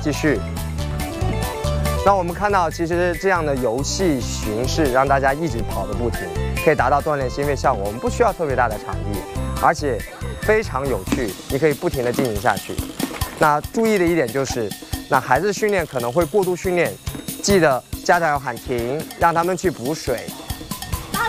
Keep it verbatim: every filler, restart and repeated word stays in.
继续。那我们看到，其实这样的游戏形式让大家一直跑个不停，可以达到锻炼心肺效果。我们不需要特别大的场地，而且非常有趣，你可以不停地进行下去。那注意的一点就是，那孩子训练可能会过度训练，记得家长要喊停，让他们去补水。